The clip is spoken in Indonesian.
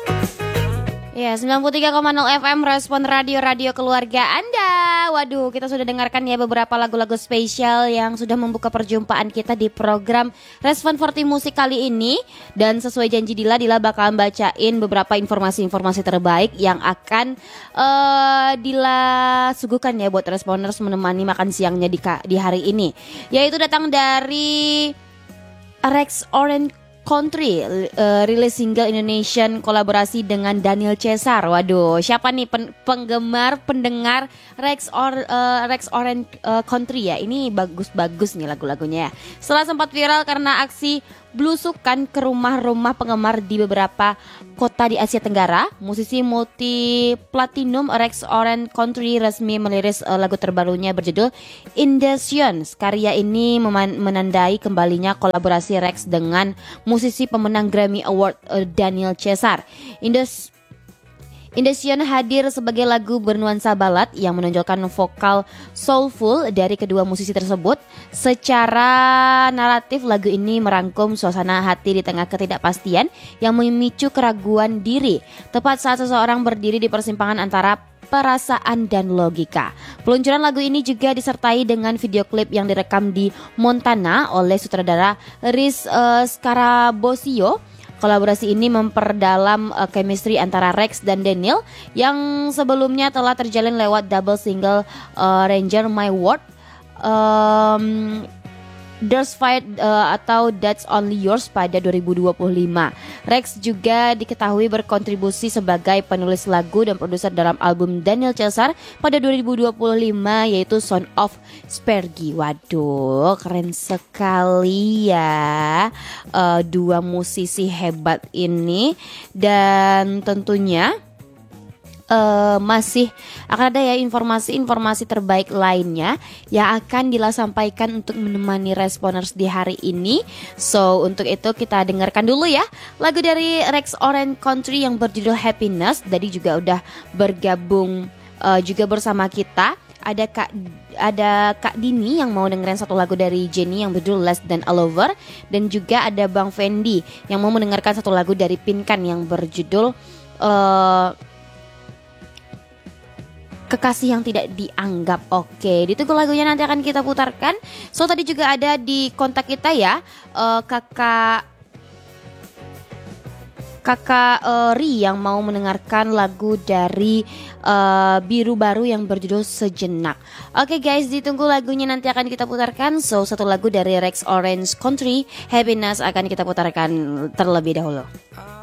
Ya, 93,0 FM Respon Radio keluarga Anda. Waduh, kita sudah dengarkan ya beberapa lagu-lagu spesial yang sudah membuka perjumpaan kita di program Respon 40 Musik kali ini. Dan sesuai janji Dila bakalan bacain beberapa informasi-informasi terbaik yang akan Dila suguhkan ya buat Responers menemani makan siangnya di hari ini. Yaitu datang dari Rex Orange Country, rilis single Indonesian kolaborasi dengan Daniel Caesar. Waduh, siapa nih pendengar Rex Orange Country ya? Ini bagus-bagus nih lagu-lagunya ya. Setelah sempat viral karena aksi blusukan ke rumah-rumah penggemar di beberapa kota di Asia Tenggara, musisi multi platinum Rex Orange Country resmi merilis lagu terbarunya berjudul Indecisions. Karya ini menandai kembalinya kolaborasi Rex dengan musisi pemenang Grammy Award Daniel Caesar. Indecisions hadir sebagai lagu bernuansa ballad yang menonjolkan vokal soulful dari kedua musisi tersebut. Secara naratif lagu ini merangkum suasana hati di tengah ketidakpastian yang memicu keraguan diri, tepat saat seseorang berdiri di persimpangan antara perasaan dan logika. Peluncuran lagu ini juga disertai dengan video klip yang direkam di Montana oleh sutradara Riz Scarabocio. Kolaborasi ini memperdalam chemistry antara Rex dan Daniel yang sebelumnya telah terjalin lewat double single Ranger My World, There's Fight atau That's Only Yours pada 2025. Rex juga diketahui berkontribusi sebagai penulis lagu dan produser dalam album Daniel Caesar pada 2025 yaitu Son of Spergi. Waduh, keren sekali ya dua musisi hebat ini. Dan tentunya masih akan ada ya informasi terbaik lainnya yang akan Dila sampaikan untuk menemani Responers di hari ini. So untuk itu kita dengarkan dulu ya lagu dari Rex Orange Country yang berjudul Happiness. Tadi juga udah bergabung juga bersama kita. Ada Kak Dini yang mau dengerin satu lagu dari Jenny yang berjudul Less Than a Lover. Dan juga ada Bang Fendi yang mau mendengarkan satu lagu dari Pinkan yang berjudul Kekasih yang tidak dianggap. Oke, ditunggu lagunya nanti akan kita putarkan. So tadi juga ada di kontak kita ya Kakak Ri yang mau mendengarkan lagu dari Biru Baru yang berjudul Sejenak. Oke guys, ditunggu lagunya nanti akan kita putarkan. So satu lagu dari Rex Orange Country, Happiness akan kita putarkan terlebih dahulu.